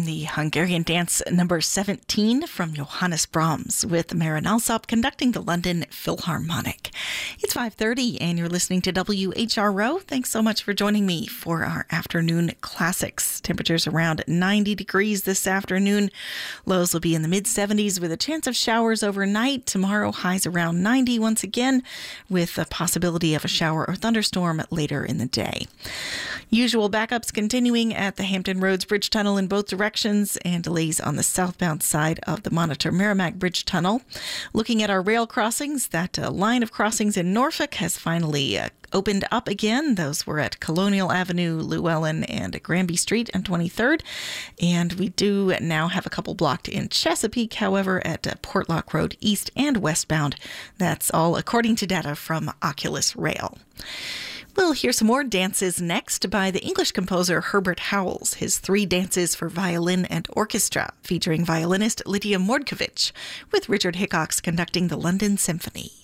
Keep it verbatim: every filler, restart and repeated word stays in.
The Hungarian dance number seventeen from Johannes Brahms with Maren Alsop conducting the London Philharmonic. It's five thirty and you're listening to W H R O. Thanks so much for joining me for our afternoon classics. Temperatures around ninety degrees this afternoon. Lows will be in the mid seventies with a chance of showers overnight. Tomorrow highs around ninety once again with a possibility of a shower or thunderstorm later in the day. Usual backups continuing at the Hampton Roads Bridge Tunnel in both directions and delays on the southbound side of the Monitor Merrimack Bridge Tunnel. Looking at our rail crossings, that uh, line of crossings in Norfolk has finally uh, opened up again. Those were at Colonial Avenue, Llewellyn, and Granby Street and twenty-third. And we do now have a couple blocked in Chesapeake, however, at uh, Portlock Road East and westbound. That's all according to data from Oculus Rail. We'll hear some more dances next by the English composer Herbert Howells, his three dances for violin and orchestra, featuring violinist Lydia Mordkovich, with Richard Hickox conducting the London Symphony.